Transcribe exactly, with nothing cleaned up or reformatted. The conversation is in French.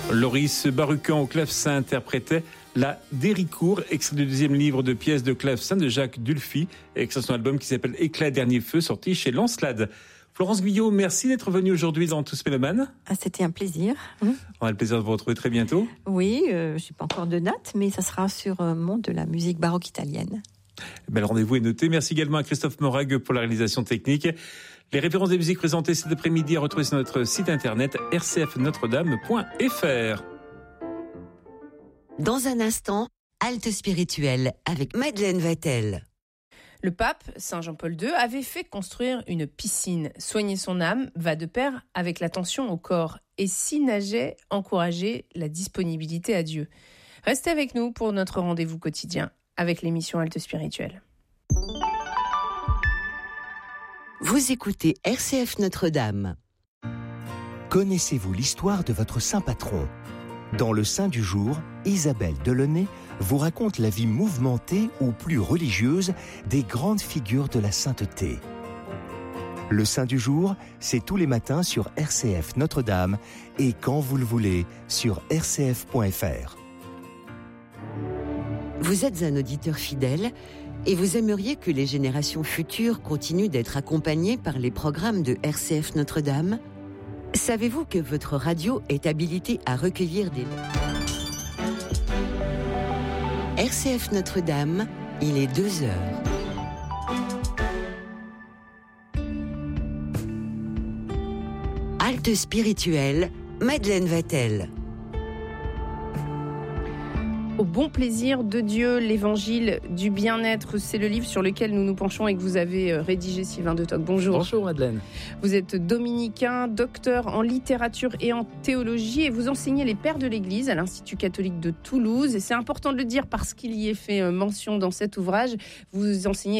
Loris Barucan au clavecin interprétait La Déricourt, extrait du deuxième livre de pièces de clavecin de Jacques Dulphy, extrait de son album qui s'appelle Éclat Dernier Feu, sorti chez Lancelade. Florence Guyot, merci d'être venue aujourd'hui dans Tous Mélomanes. Ah, c'était un plaisir. Mmh. On a le plaisir de vous retrouver très bientôt. Oui, euh, je n'ai pas encore de date, mais ça sera sur euh, Monde de la musique baroque italienne. Ben, le rendez-vous est noté. Merci également à Christophe Morag pour la réalisation technique. Les références des musiques présentées cet après-midi à retrouver sur notre site internet r c f notre dame point f r. Dans un instant, halte spirituelle avec Madeleine Vatel. Le pape, Saint Jean-Paul deux, avait fait construire une piscine. Soigner son âme va de pair avec l'attention au corps. Et si nager, encourager la disponibilité à Dieu. Restez avec nous pour notre rendez-vous quotidien avec l'émission Halte Spirituelle. Vous écoutez R C F Notre-Dame. Connaissez-vous l'histoire de votre saint patron ? Dans le Saint du jour, Isabelle Delaunay vous raconte la vie mouvementée ou plus religieuse des grandes figures de la sainteté. Le Saint du jour, c'est tous les matins sur R C F Notre-Dame et quand vous le voulez sur r c f point f r. Vous êtes un auditeur fidèle et vous aimeriez que les générations futures continuent d'être accompagnées par les programmes de R C F Notre-Dame ? Savez-vous que votre radio est habilitée à recueillir des... R C F Notre-Dame, il est deux heures. Halte spirituelle, Madeleine Vatel. Au bon plaisir de Dieu, l'évangile du bien-être, c'est le livre sur lequel nous nous penchons et que vous avez rédigé, Sylvain de Toc. Bonjour. Bonjour Madeleine. Vous êtes dominicain, docteur en littérature et en théologie et vous enseignez les pères de l'Église à l'Institut catholique de Toulouse. Et c'est important de le dire parce qu'il y est fait mention dans cet ouvrage. Vous enseignez